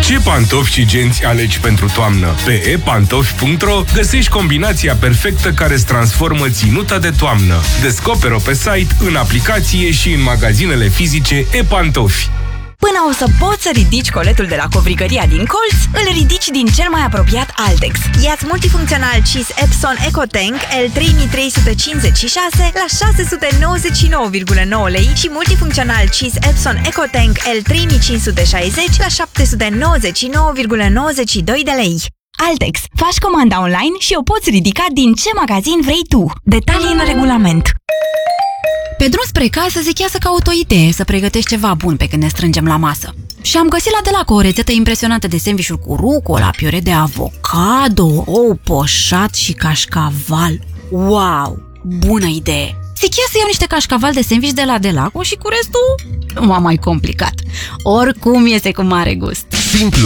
Ce pantofi și genți alegi pentru toamnă? Pe epantofi.ro găsești combinația perfectă care îți transformă ținuta de toamnă. Descoperă-o pe site, în aplicație și în magazinele fizice e-pantofi. Până o să poți să ridici coletul de la covrigăria din colț, îl ridici din cel mai apropiat Altex. Ia-ți multifuncțional Cheese Epson EcoTank L3356 la 699,9 lei și multifuncțional Cheese Epson EcoTank L3560 la 799,92 de lei. Altex. Faci comanda online și o poți ridica din ce magazin vrei tu. Detalii în regulament. Pe drum spre casă zichează ca o idee să pregătești ceva bun pe când ne strângem la masă. Și am găsit la Delac o rețetă impresionantă de sandvișuri cu rucola, piure de avocado, ou poșat și cașcaval. Wow! Bună idee! Zichea să iau niște cașcaval de sandviș de la Delac și cu restul nu m-a mai complicat. Oricum iese cu mare gust. Simplu